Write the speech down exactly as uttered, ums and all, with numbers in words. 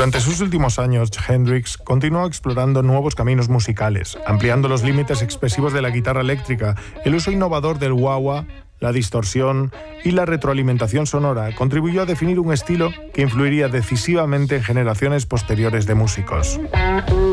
Durante sus últimos años, Hendrix continuó explorando nuevos caminos musicales, ampliando los límites expresivos de la guitarra eléctrica. El uso innovador del wah-wah, la distorsión y la retroalimentación sonora contribuyó a definir un estilo que influiría decisivamente en generaciones posteriores de músicos.